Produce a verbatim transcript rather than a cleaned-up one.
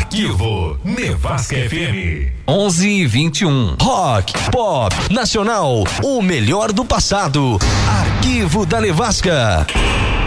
Arquivo Nevasca F M. onze e vinte e um. Rock, pop, nacional, o melhor do passado. Arquivo da Nevasca.